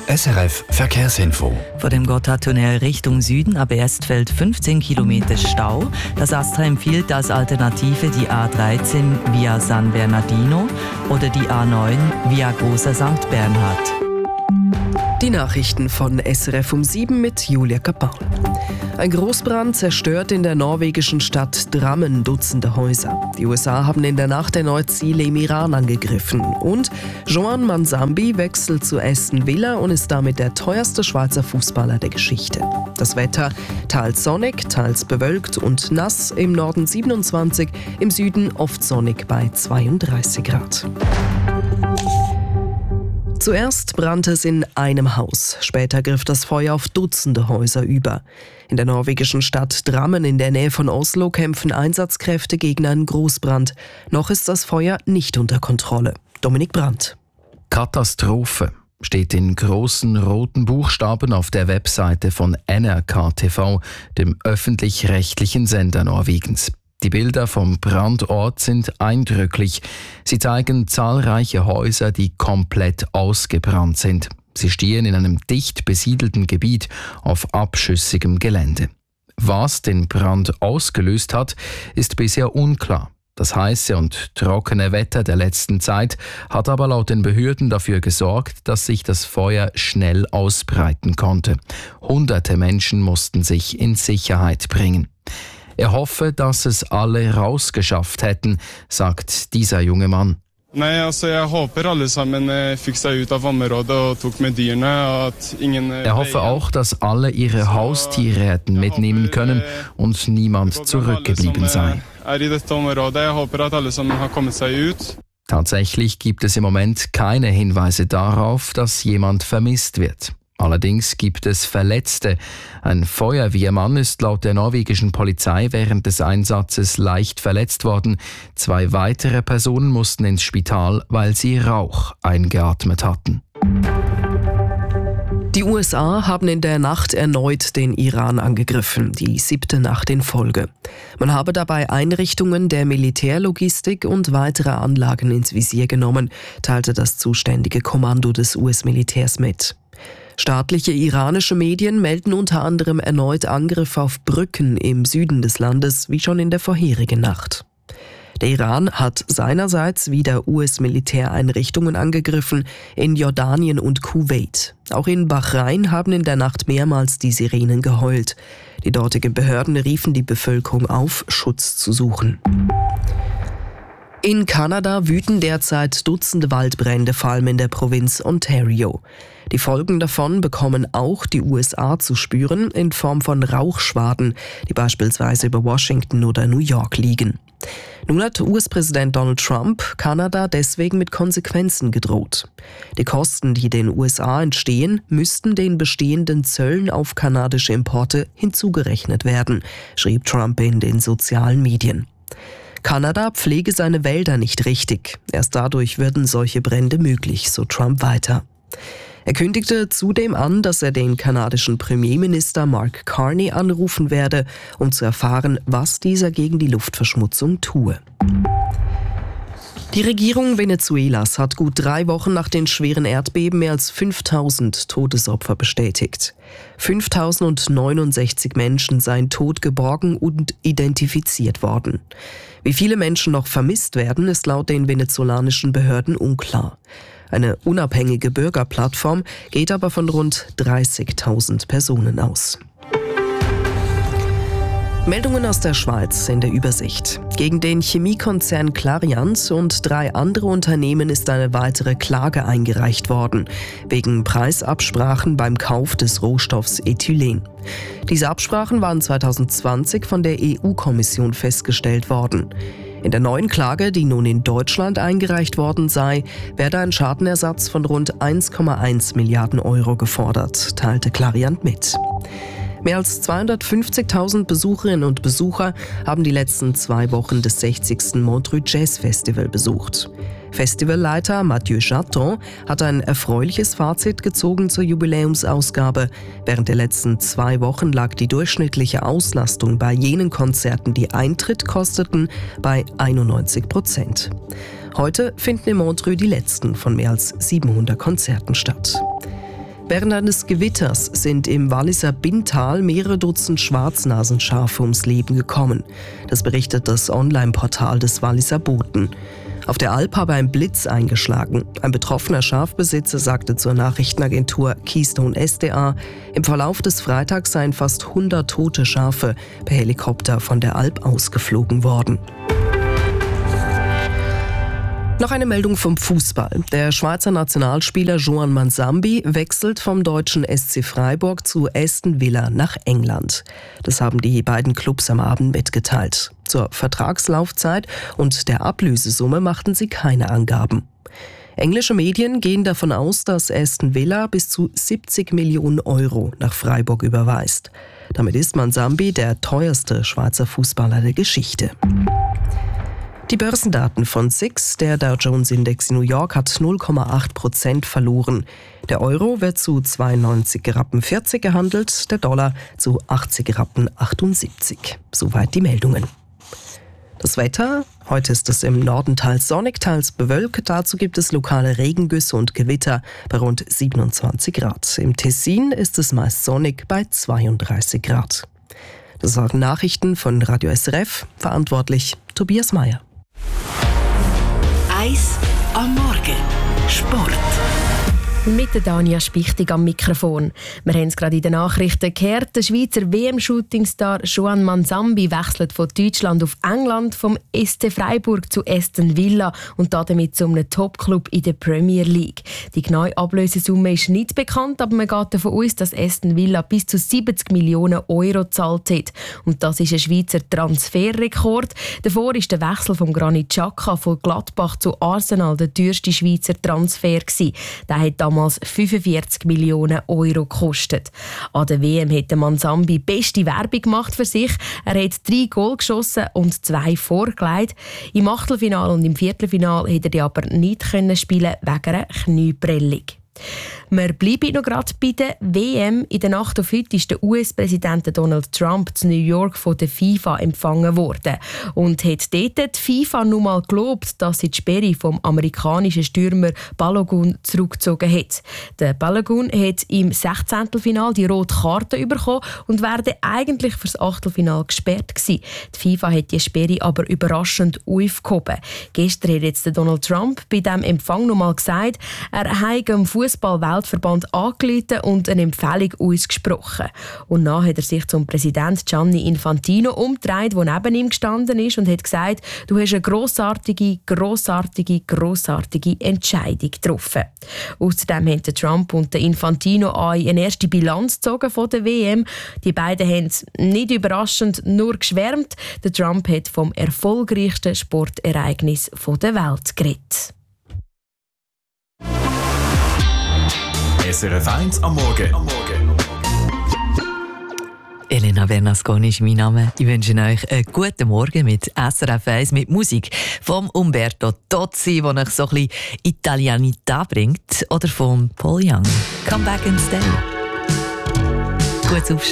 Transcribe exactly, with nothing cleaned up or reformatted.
S R F Verkehrsinfo. Vor dem Gotthardtunnel Richtung Süden ab Erstfeld fünfzehn Kilometer Stau. Das AStRA empfiehlt als Alternative die A dreizehn via San Bernardino oder die A neun via Großer Sankt Bernhard. Die Nachrichten von S R F um sieben mit Julia Kapaun. Ein Großbrand zerstört in der norwegischen Stadt Drammen Dutzende Häuser. Die U S A haben in der Nacht erneut Ziele im Iran angegriffen. Und Joan Manzambi wechselt zu Aston Villa und ist damit der teuerste Schweizer Fußballer der Geschichte. Das Wetter teils sonnig, teils bewölkt und nass, im Norden siebenundzwanzig, im Süden oft sonnig bei zweiunddreißig Grad. Zuerst brannte es in einem Haus, später griff das Feuer auf Dutzende Häuser über. In der norwegischen Stadt Drammen in der Nähe von Oslo kämpfen Einsatzkräfte gegen einen Großbrand. Noch ist das Feuer nicht unter Kontrolle. Dominik Brandt. Katastrophe steht in großen roten Buchstaben auf der Webseite von N R K T V, dem öffentlich-rechtlichen Sender Norwegens. Die Bilder vom Brandort sind eindrücklich. Sie zeigen zahlreiche Häuser, die komplett ausgebrannt sind. Sie stehen in einem dicht besiedelten Gebiet auf abschüssigem Gelände. Was den Brand ausgelöst hat, ist bisher unklar. Das heiße und trockene Wetter der letzten Zeit hat aber laut den Behörden dafür gesorgt, dass sich das Feuer schnell ausbreiten konnte. Hunderte Menschen mussten sich in Sicherheit bringen. Er hoffe, dass es alle rausgeschafft hätten, sagt dieser junge Mann. Nei, altså jeg håper alle sammen fikk seg ut av området og tok med dyrene, at ingen... Er hoffe auch, dass alle ihre Haustiere hätten mitnehmen können und niemand zurückgeblieben sei. Tatsächlich gibt es im Moment keine Hinweise darauf, dass jemand vermisst wird. Allerdings gibt es Verletzte. Ein Feuerwehrmann ist laut der norwegischen Polizei während des Einsatzes leicht verletzt worden. Zwei weitere Personen mussten ins Spital, weil sie Rauch eingeatmet hatten. Die U S A haben in der Nacht erneut den Iran angegriffen, die siebte Nacht in Folge. Man habe dabei Einrichtungen der Militärlogistik und weitere Anlagen ins Visier genommen, teilte das zuständige Kommando des U S-Militärs mit. Staatliche iranische Medien melden unter anderem erneut Angriffe auf Brücken im Süden des Landes, wie schon in der vorherigen Nacht. Der Iran hat seinerseits wieder U S-Militäreinrichtungen angegriffen in Jordanien und Kuwait. Auch in Bahrain haben in der Nacht mehrmals die Sirenen geheult. Die dortigen Behörden riefen die Bevölkerung auf, Schutz zu suchen. In Kanada wüten derzeit Dutzende Waldbrände, vor allem in der Provinz Ontario. Die Folgen davon bekommen auch die U S A zu spüren in Form von Rauchschwaden, die beispielsweise über Washington oder New York liegen. Nun hat U S-Präsident Donald Trump Kanada deswegen mit Konsequenzen gedroht. Die Kosten, die den U S A entstehen, müssten den bestehenden Zöllen auf kanadische Importe hinzugerechnet werden, schrieb Trump in den sozialen Medien. Kanada pflege seine Wälder nicht richtig. Erst dadurch würden solche Brände möglich, so Trump weiter. Er kündigte zudem an, dass er den kanadischen Premierminister Mark Carney anrufen werde, um zu erfahren, was dieser gegen die Luftverschmutzung tue. Die Regierung Venezuelas hat gut drei Wochen nach den schweren Erdbeben mehr als fünftausend Todesopfer bestätigt. fünftausendneunundsechzig Menschen seien tot geborgen und identifiziert worden. Wie viele Menschen noch vermisst werden, ist laut den venezolanischen Behörden unklar. Eine unabhängige Bürgerplattform geht aber von rund dreißigtausend Personen aus. Meldungen aus der Schweiz in der Übersicht. Gegen den Chemiekonzern Clariant und drei andere Unternehmen ist eine weitere Klage eingereicht worden, wegen Preisabsprachen beim Kauf des Rohstoffs Ethylen. Diese Absprachen waren zweitausendzwanzig von der E U-Kommission festgestellt worden. In der neuen Klage, die nun in Deutschland eingereicht worden sei, werde ein Schadenersatz von rund eins Komma eins Milliarden Euro gefordert, teilte Clariant mit. Mehr als zweihundertfünfzigtausend Besucherinnen und Besucher haben die letzten zwei Wochen des sechzigsten Montreux Jazz Festival besucht. Festivalleiter Mathieu Chaton hat ein erfreuliches Fazit gezogen zur Jubiläumsausgabe. Während der letzten zwei Wochen lag die durchschnittliche Auslastung bei jenen Konzerten, die Eintritt kosteten, bei einundneunzig Prozent. Heute finden in Montreux die letzten von mehr als siebenhundert Konzerten statt. Während eines Gewitters sind im Walliser Binntal mehrere Dutzend Schwarznasenschafe ums Leben gekommen. Das berichtet das Online-Portal des Walliser Boten. Auf der Alp habe ein Blitz eingeschlagen. Ein betroffener Schafbesitzer sagte zur Nachrichtenagentur Keystone S D A, im Verlauf des Freitags seien fast hundert tote Schafe per Helikopter von der Alp ausgeflogen worden. Noch eine Meldung vom Fußball. Der Schweizer Nationalspieler Joan Manzambi wechselt vom deutschen S C Freiburg zu Aston Villa nach England. Das haben die beiden Clubs am Abend mitgeteilt. Zur Vertragslaufzeit und der Ablösesumme machten sie keine Angaben. Englische Medien gehen davon aus, dass Aston Villa bis zu siebzig Millionen Euro nach Freiburg überweist. Damit ist Manzambi der teuerste Schweizer Fußballer der Geschichte. Die Börsendaten von S I X, der Dow Jones Index in New York, hat null Komma acht Prozent verloren. Der Euro wird zu zweiundneunzig Rappen vierzig gehandelt, der Dollar zu achtzig Rappen achtundsiebzig. Soweit die Meldungen. Das Wetter: Heute ist es im Norden teils sonnig, teils bewölkt. Dazu gibt es lokale Regengüsse und Gewitter bei rund siebenundzwanzig Grad. Im Tessin ist es meist sonnig bei zweiunddreißig Grad. Das waren Nachrichten von Radio S R F, verantwortlich Tobias Meyer. Eis am Morgen. Sport. Mit der Dania Spichtig am Mikrofon. Wir haben es gerade in den Nachrichten gehört. Der Schweizer W M-Shootingstar Joan Manzambi wechselt von Deutschland auf England, vom S C Freiburg zu Aston Villa und damit zu einem Top-Club in der Premier League. Die genaue Ablösesumme ist nicht bekannt, aber man geht davon aus, dass Aston Villa bis zu siebzig Millionen Euro gezahlt hat. Und das ist ein Schweizer Transferrekord. Davor war der Wechsel von Granit Xhaka von Gladbach zu Arsenal der teuerste Schweizer Transfer gewesen. Der hat damals fünfundvierzig Millionen Euro gekostet. An der W M hat Manzambi beste Werbung gemacht für sich. Er hat drei Goal geschossen und zwei vorgelegt. Im Achtelfinale und im Viertelfinale hätte er aber nicht spielen können wegen einer Knieprellung. Wir bleiben noch gerade bei der W M. In der Nacht auf heute ist der U S-Präsident Donald Trump zu New York von der FIFA empfangen worden und hat dort die FIFA nun mal gelobt, dass sie die Sperre vom amerikanischen Stürmer Balogun zurückgezogen hat. Der Balogun hat im Sechzehntelfinal die rote Karte bekommen und wäre eigentlich fürs Achtelfinal gesperrt gewesen. Die FIFA hat die Sperre aber überraschend aufgehoben. Gestern hat jetzt Donald Trump bei diesem Empfang noch mal gesagt, er habe dem Fußball-Weltverband angerufen und eine Empfehlung ausgesprochen. Und dann hat er sich zum Präsident Gianni Infantino umgedreht, der neben ihm gestanden ist, und hat gesagt, du hast eine grossartige, grossartige, grossartige Entscheidung getroffen. Außerdem haben Trump und Infantino eine erste Bilanz gezogen von der W M. Die beiden haben nicht überraschend nur geschwärmt. Der Trump hat vom erfolgreichsten Sportereignis der Welt geredet. S R F eins am Morgen. Am Morgen. Elena Bernasconi ist mein Name. Ich wünsche euch einen guten Morgen mit S R F eins, mit Musik vom Umberto Tozzi, der euch so ein bisschen Italianità bringt, oder vom Paul Young. Come back and stay. Gutes Aufstehen.